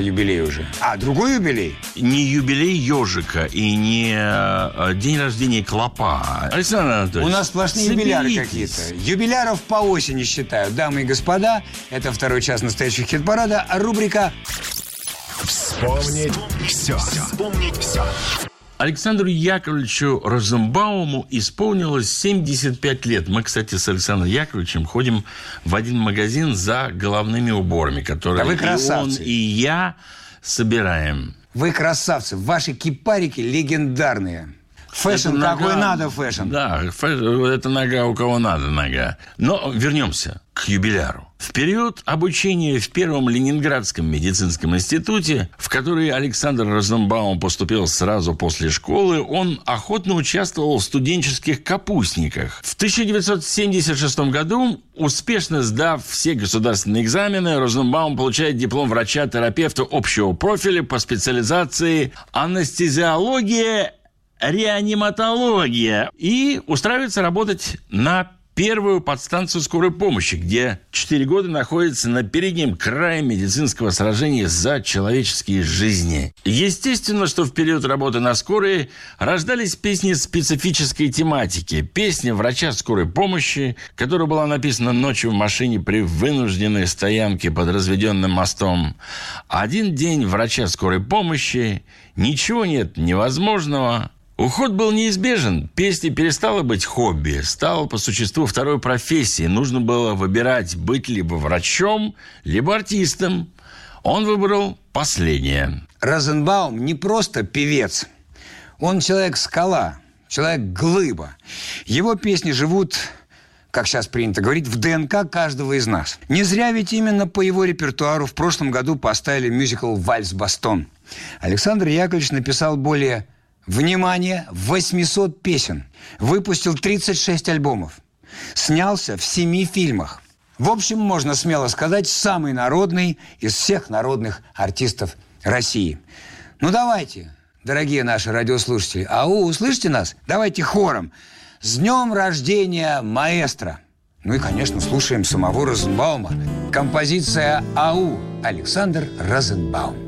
юбилей уже. А, другой юбилей? Не юбилей ежика и не день рождения клопа. Александр Анатольевич, у нас сплошные юбиляры какие-то. Юбиляров по осени считают. Дамы и господа, это второй час настоящего хит-парада. Рубрика «Вспомнить все». Вспомнить все. Александру Яковлевичу Розенбауму исполнилось 75 лет. Мы, кстати, с Александром Яковлевичем ходим в один магазин за головными уборами, которые вы красавцы. И он, и я собираем. Вы красавцы. Ваши кипарики легендарные. Фэшн какой надо фэшн. Да, это нога у кого надо нога. Но вернемся к юбиляру. В период обучения в Первом Ленинградском медицинском институте, в который Александр Розенбаум поступил сразу после школы, он охотно участвовал в студенческих капустниках. В 1976 году, успешно сдав все государственные экзамены, Розенбаум получает диплом врача-терапевта общего профиля по специализации анестезиология, реаниматология и устраивается работать на первую подстанцию скорой помощи, где 4 года находится на переднем крае медицинского сражения за человеческие жизни. Естественно, что в период работы на скорой рождались песни специфической тематики. Песня врача скорой помощи, которая была написана ночью в машине при вынужденной стоянке под разведенным мостом. «Один день врача скорой помощи», «Ничего нет невозможного». Уход был неизбежен. Песня перестала быть хобби, стала по существу второй профессией. Нужно было выбирать, быть либо врачом, либо артистом. Он выбрал последнее. Розенбаум не просто певец. Он человек-скала, человек-глыба. Его песни живут, как сейчас принято говорить, в ДНК каждого из нас. Не зря ведь именно по его репертуару в прошлом году поставили мюзикл «Вальс-Бастон». Александр Яковлевич написал более... Внимание! 800 песен. Выпустил 36 альбомов. Снялся в 7 фильмах. В общем, можно смело сказать, самый народный из всех народных артистов России. Ну, давайте, дорогие наши радиослушатели. Ау, услышите нас? Давайте хором. С днем рождения, маэстро! Ну и, конечно, слушаем самого Розенбаума. Композиция «Ау» Александр Розенбаум.